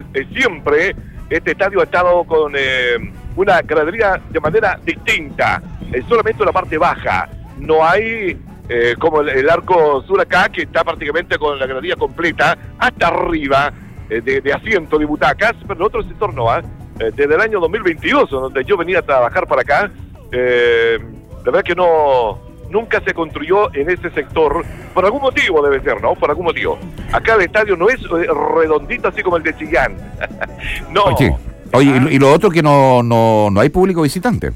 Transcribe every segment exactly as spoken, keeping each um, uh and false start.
eh, siempre este estadio ha estado con eh, una gradería de manera distinta, eh, solamente la parte baja, no hay eh, como el, el arco sur acá, que está prácticamente con la gradería completa, hasta arriba, eh, de, de asiento, de butacas, pero en otro sector no, ¿eh? Eh, desde el año dos mil veintidós, donde yo venía a trabajar para acá, eh, la verdad que no, nunca se construyó en ese sector, por algún motivo debe ser, ¿no? Por algún motivo. Acá el estadio no es eh, redondito así como el de Chillán. No. Oye, oye y, y lo otro que no, no, no hay público visitante.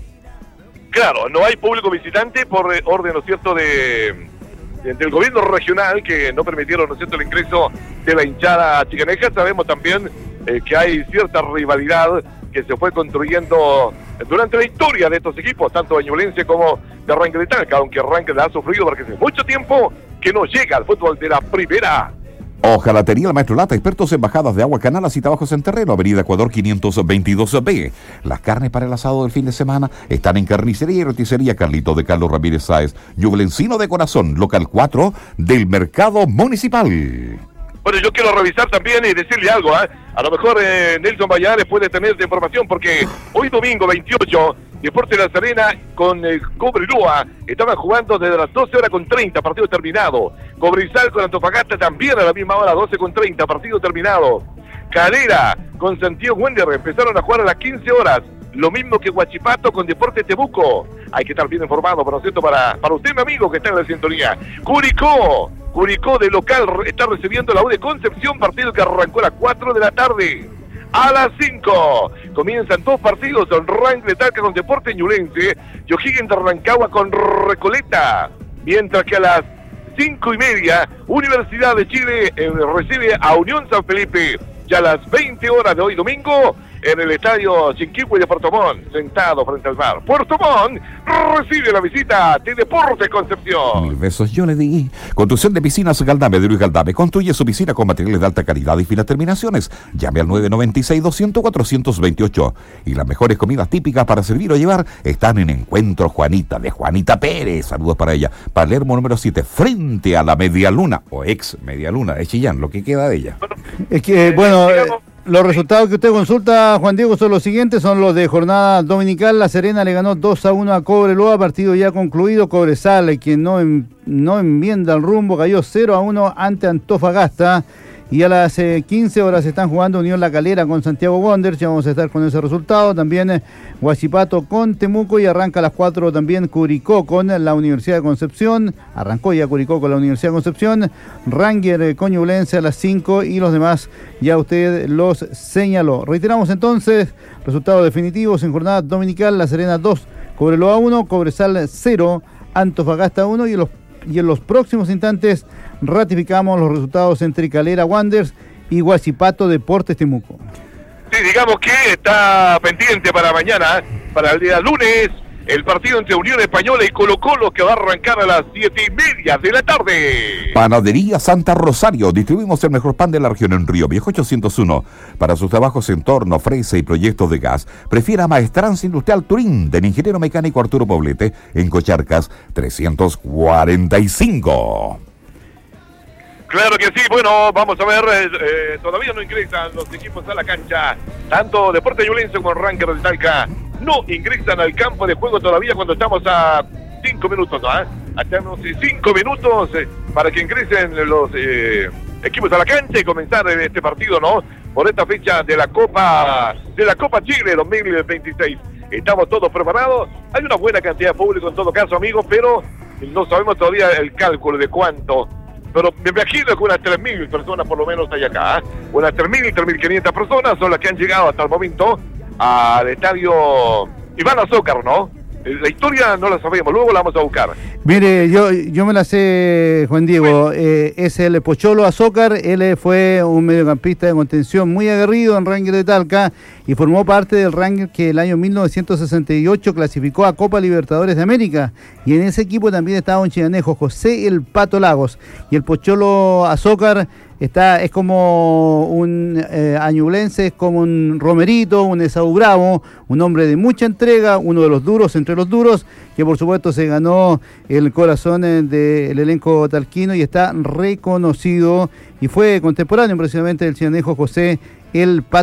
Claro, no hay público visitante por eh, orden, ¿no es cierto?, de, de, del gobierno regional, que no permitieron, ¿no es cierto?, el ingreso de la hinchada chicaneja. Sabemos también eh, que hay cierta rivalidad que se fue construyendo durante la historia de estos equipos, tanto de Ñublense como de Rangel de Talca, aunque Rangel ha sufrido porque hace mucho tiempo que no llega al fútbol de la primera. Hojalatería El Maestro Lata, expertos en bajadas de agua, canalas y trabajos en terreno, Avenida Ecuador quinientos veintidós B. Las carnes para el asado del fin de semana están en Carnicería y Roticería Carlito de Carlos Ramírez Sáez, Ñublencino de corazón, local cuatro del Mercado Municipal. Bueno, yo quiero revisar también y decirle algo, ¿eh? A lo mejor eh, Nelson Valladares puede tener esta información, porque hoy domingo veintiocho, Deportes La Serena con el Cobreloa estaban jugando desde las doce horas con treinta, partido terminado. Cobresal con Antofagasta también a la misma hora, doce con treinta, partido terminado. Calera con Santiago Wanderers empezaron a jugar a las quince horas. Lo mismo que Huachipato con Deportes Temuco. Hay que estar bien informado, por cierto, para, para usted, mi amigo, que está en la sintonía. Curicó, Curicó de local está recibiendo la U de Concepción, partido que arrancó a las cuatro de la tarde. A las cinco comienzan dos partidos, Rangel de Talca con Deportes Ñublense y O'Higgins de Rancagua con Recoleta. Mientras que a las cinco y media, Universidad de Chile eh, recibe a Unión San Felipe. Ya a las veinte horas de hoy domingo, en el estadio Chinquihue de Puerto Montt, sentado frente al mar. Puerto Montt recibe la visita de Deportes Concepción. Mil besos yo le di. Construcción de piscinas Galdame de Luis Galdame. Construye su piscina con materiales de alta calidad y finas terminaciones. Llame al nueve nueve seis, doscientos, cuatrocientos veintiocho. Y las mejores comidas típicas para servir o llevar están en Encuentro Juanita, de Juanita Pérez. Saludos para ella. Palermo número siete, frente a la Media Luna, o ex Media Luna de Chillán, lo que queda de ella. Es que, bueno... Eh, Los resultados que usted consulta, Juan Diego, son los siguientes, son los de jornada dominical. La Serena le ganó dos a uno a Cobreloa, partido ya concluido. Cobresal, quien no, en, no enmienda el rumbo, cayó cero a uno ante Antofagasta. Y a las eh, quince horas están jugando Unión La Calera con Santiago Wanderers, ya vamos a estar con ese resultado. También eh, Huachipato con Temuco, y arranca a las cuatro también Curicó con la Universidad de Concepción. Arrancó ya Curicó con la Universidad de Concepción. Ranger eh, con Ñublense a las cinco, y los demás ya usted los señaló. Reiteramos entonces, resultados definitivos en jornada dominical: La Serena dos, Cobreloa uno, Cobresal cero, Antofagasta uno, y en los, y en los próximos instantes ratificamos los resultados entre Calera Wanderers y Huachipato Deportes Temuco. Sí, digamos que está pendiente para mañana, para el día lunes, el partido entre Unión Española y Colo Colo, que va a arrancar a las siete y media de la tarde. Panadería Santa Rosario. Distribuimos el mejor pan de la región en Río Viejo ochocientos uno. Para sus trabajos en torno, fresa y proyectos de gas, prefiera Maestranza Industrial Turín, del ingeniero mecánico Arturo Poblete, en Cocharcas trescientos cuarenta y cinco. Claro que sí, bueno, vamos a ver, eh, eh, todavía no ingresan los equipos a la cancha, tanto Deportes Ñublense como Rangel de Talca no ingresan al campo de juego todavía, cuando estamos a cinco minutos, ¿no? ¿Eh? Hacemos cinco minutos eh, para que ingresen los eh, equipos a la cancha y comenzar este partido, ¿no? Por esta fecha de la Copa de la Copa Chile dos mil veintiséis. Estamos todos preparados, hay una buena cantidad de público en todo caso, amigos, pero no sabemos todavía el cálculo de cuánto. Pero me imagino que unas tres mil personas por lo menos hay acá, ¿eh? Unas tres mil, tres mil quinientas personas son las que han llegado hasta el momento al estadio Iván Azócar, ¿no? La historia no la sabemos, luego la vamos a buscar. Mire, yo yo me la sé, Juan Diego, eh, es el Pocholo Azócar. Él fue un mediocampista de contención muy aguerrido en Rangel de Talca y formó parte del Rangel que el año mil novecientos sesenta y ocho clasificó a Copa Libertadores de América, y en ese equipo también estaba un chilanejo, José el Pato Lagos, y el Pocholo Azócar está, es como un eh, añublense, es como un Romerito, un Esaú Bravo, un hombre de mucha entrega, uno de los duros entre los duros, que por supuesto se ganó el corazón del elenco talquino y está reconocido, y fue contemporáneo precisamente del chilanejo José el Pato